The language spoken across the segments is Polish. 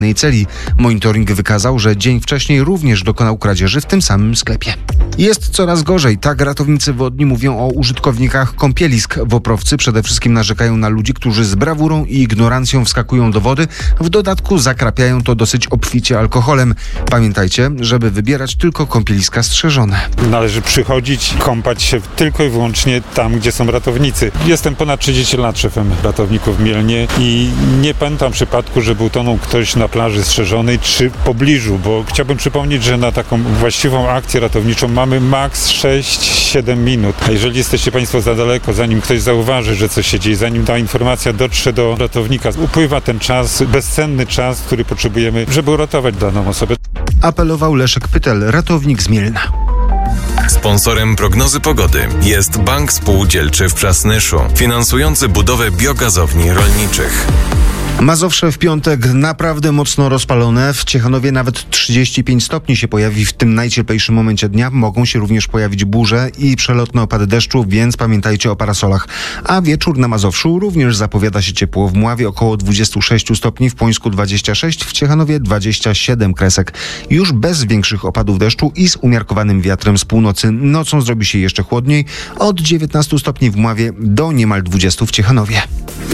celi. Monitoring wykazał, że dzień wcześniej również dokonał kradzieży w tym samym sklepie. Jest coraz gorzej. Tak ratownicy wodni mówią o użytkownikach kąpielisk. Woprowcy przede wszystkim narzekają na ludzi, którzy z brawurą i ignorancją wskakują do wody. W dodatku zakrapiają to dosyć obficie alkoholem. Pamiętajcie, żeby wybierać tylko kąpieliska strzeżone. Należy przychodzić, kąpać się tylko i wyłącznie tam, gdzie są ratownicy. Jestem ponad 30 lat szefem ratowników w Mielnie i nie pamiętam przypadku, żeby utonął ktoś na plaży strzeżonej czy w pobliżu, bo chciałbym przypomnieć, że na taką właściwą akcję ratowniczą mamy maks 6-7 minut. A jeżeli jesteście Państwo za daleko, zanim ktoś zauważy, że coś się dzieje, zanim ta informacja dotrze do ratownika, upływa ten czas, bezcenny czas, który potrzebujemy, żeby uratować daną osobę. Apelował Leszek Pytel, ratownik z Mielna. Sponsorem prognozy pogody jest Bank Spółdzielczy w Przasnyszu, finansujący budowę biogazowni rolniczych. Mazowsze w piątek naprawdę mocno rozpalone. W Ciechanowie nawet 35 stopni się pojawi w tym najcieplejszym momencie dnia. Mogą się również pojawić burze i przelotne opady deszczu, więc pamiętajcie o parasolach. A wieczór na Mazowszu również zapowiada się ciepło. W Mławie około 26 stopni, w Pońsku 26, w Ciechanowie 27 kresek. Już bez większych opadów deszczu i z umiarkowanym wiatrem z północy. Nocą zrobi się jeszcze chłodniej. Od 19 stopni w Mławie do niemal 20 w Ciechanowie.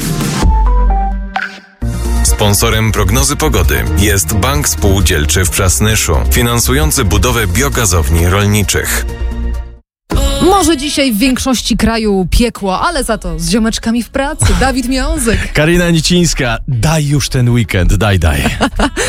Sponsorem prognozy pogody jest Bank Spółdzielczy w Przasnyszu, finansujący budowę biogazowni rolniczych. Może dzisiaj w większości kraju piekło, ale za to z ziomeczkami w pracy. Dawid Miązyk. Karina Nicińska, daj już ten weekend, daj.